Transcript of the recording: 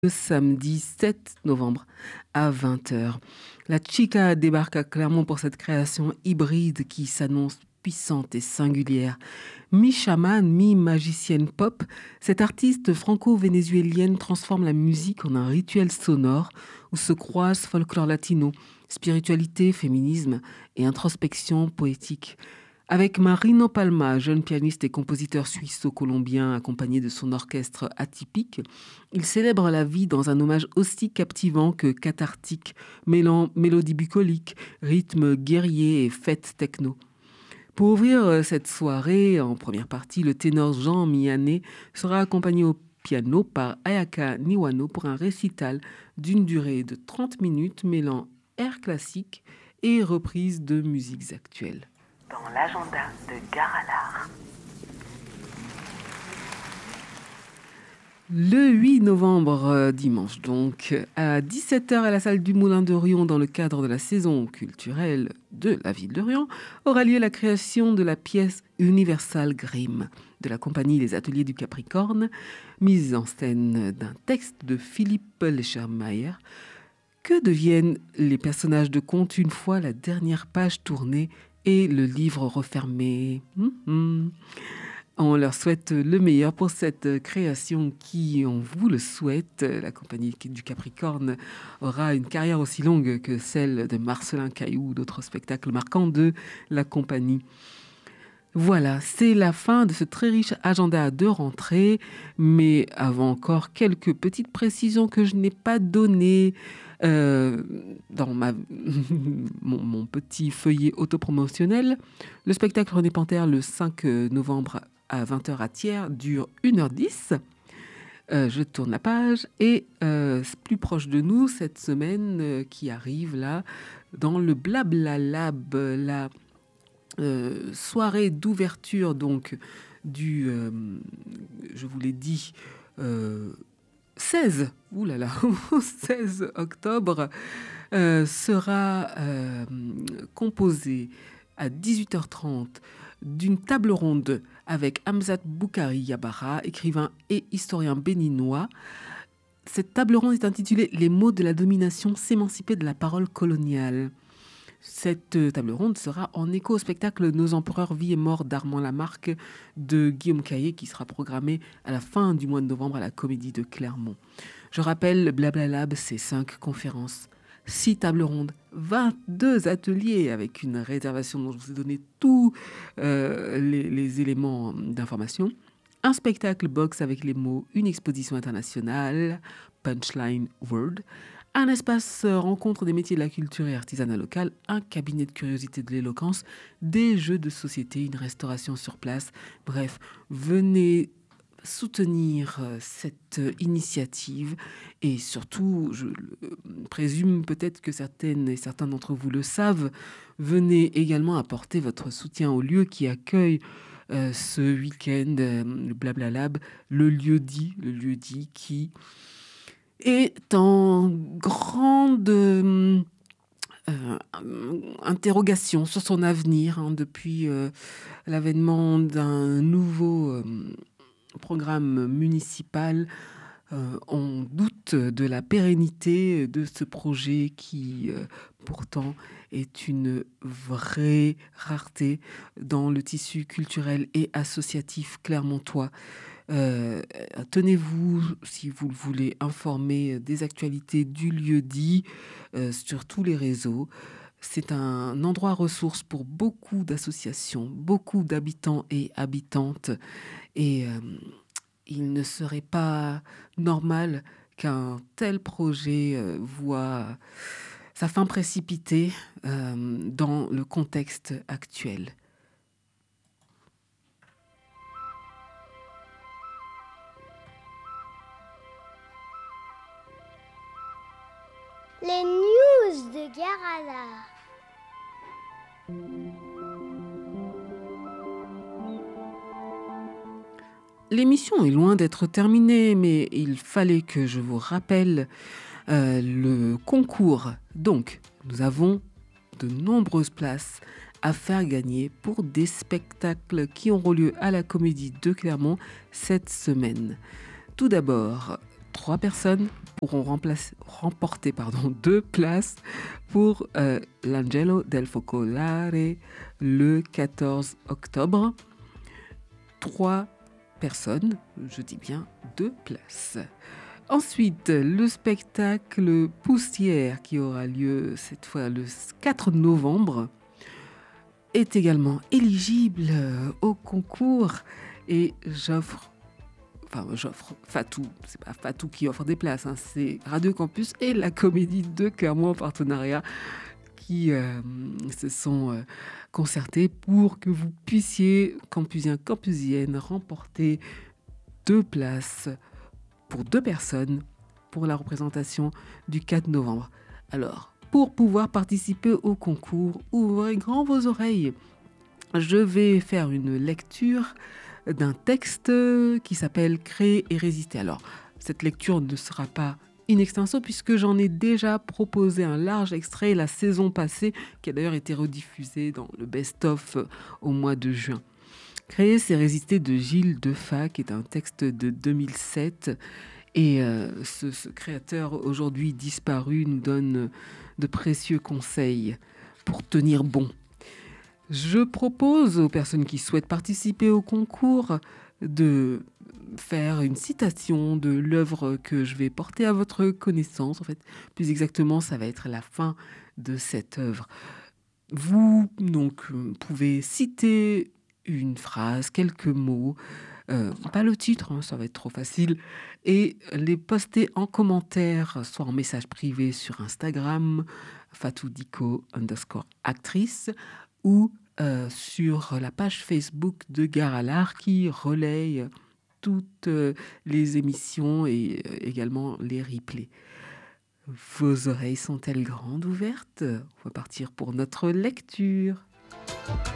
Le samedi 7 novembre à 20h. La Chica débarque à Clermont pour cette création hybride qui s'annonce puissante et singulière. Mi-chamane, mi-magicienne pop, cette artiste franco-vénézuélienne transforme la musique en un rituel sonore où se croisent folklore latino, spiritualité, féminisme et introspection poétique. Avec Marino Palma, jeune pianiste et compositeur suisse-colombien accompagné de son orchestre atypique, il célèbre la vie dans un hommage aussi captivant que cathartique, mêlant mélodie bucolique, rythme guerrier et fête techno. Pour ouvrir cette soirée, en première partie, le ténor Jean Mianet sera accompagné au piano par Ayaka Niwano pour un récital d'une durée de 30 minutes mêlant air classique et reprise de musiques actuelles. Dans l'agenda de Gare à l'Art. Le 8 novembre, dimanche donc, à 17h à la salle du Moulin de Rion, dans le cadre de la saison culturelle de la ville de Rion, aura lieu la création de la pièce Universal Grimm de la compagnie Les Ateliers du Capricorne, mise en scène d'un texte de Philippe Leschermayer. Que deviennent les personnages de conte une fois la dernière page tournée et le livre refermé? On leur souhaite le meilleur pour cette création qui, on vous le souhaite. La compagnie du Capricorne aura une carrière aussi longue que celle de Marcelin Caillou ou d'autres spectacles marquants de la compagnie. Voilà, c'est la fin de ce très riche agenda de rentrée, mais avant encore quelques petites précisions que je n'ai pas données dans mon petit feuillet autopromotionnel. Le spectacle René Panthère le 5 novembre à 20h à Thiers dure 1h10. Je tourne la page et plus proche de nous cette semaine qui arrive là, dans le Blabla Lab, la soirée d'ouverture donc du, je vous l'ai dit, 16 octobre sera composée à 18h30 d'une table ronde avec Hamzat Boukari Yabara, écrivain et historien béninois. Cette table ronde est intitulée « Les mots de la domination, s'émanciper de la parole coloniale ». Cette table ronde sera en écho au spectacle « Nos empereurs, vie et mort » d'Armand Lamarque de Guillaume Caillé qui sera programmé à la fin du mois de novembre à la Comédie de Clermont. Je rappelle, le Blabla Lab, c'est 5 conférences, 6 tables rondes, 22 ateliers avec une réservation dont je vous ai donné tous les éléments d'information. Un spectacle box avec les mots, une exposition internationale, Punchline World, un espace rencontre des métiers de la culture et artisanat local, un cabinet de curiosité de l'éloquence, des jeux de société, une restauration sur place. Bref, venez soutenir cette initiative et surtout, je présume peut-être que certaines et certains d'entre vous le savent, venez également apporter votre soutien au lieu qui accueille ce week-end, le Blabla Lab, le lieu dit qui est en grande interrogation sur son avenir depuis l'avènement d'un nouveau programme municipal. On doute de la pérennité de ce projet qui pourtant est une vraie rareté dans le tissu culturel et associatif clermontois. Tenez-vous, si vous le voulez, informer des actualités du lieu-dit sur tous les réseaux. C'est un endroit ressource pour beaucoup d'associations, beaucoup d'habitants et habitantes. Et il ne serait pas normal qu'un tel projet voit sa fin précipitée dans le contexte actuel. Les news de Gare à l'Art. L'émission est loin d'être terminée, mais il fallait que je vous rappelle le concours. Donc, nous avons de nombreuses places à faire gagner pour des spectacles qui auront lieu à la Comédie de Clermont cette semaine. Tout d'abord, 3 personnes pourront remporter 2 places pour l'Angelo del Focolare le 14 octobre. 3 personnes, je dis bien 2 places. Ensuite, le spectacle Poussière qui aura lieu cette fois le 4 novembre est également éligible au concours et j'offre Fatou, c'est pas Fatou qui offre des places, hein, c'est Radio Campus et la Comédie de Clermont en partenariat qui se sont concertés pour que vous puissiez, campusiens, campusiennes, remporter 2 places pour 2 personnes pour la représentation du 4 novembre. Alors, pour pouvoir participer au concours, ouvrez grand vos oreilles. Je vais faire une lecture d'un texte qui s'appelle « Créer et résister ». Alors, cette lecture ne sera pas in extenso puisque j'en ai déjà proposé un large extrait la saison passée, qui a d'ailleurs été rediffusé dans le best-of au mois de juin. « Créer, c'est résister » de Gilles Defa, qui est un texte de 2007. Et ce créateur aujourd'hui disparu nous donne de précieux conseils pour tenir bon. Je propose aux personnes qui souhaitent participer au concours de faire une citation de l'œuvre que je vais porter à votre connaissance. En fait, plus exactement, ça va être la fin de cette œuvre. Vous donc pouvez citer une phrase, quelques mots, pas le titre, hein, ça va être trop facile, et les poster en commentaire, soit en message privé sur Instagram, fatoudiko_actrice, ou sur la page Facebook de Gare à l'Art qui relaye toutes les émissions et également les replays. Vos oreilles sont-elles grandes ouvertes ? On va partir pour notre lecture.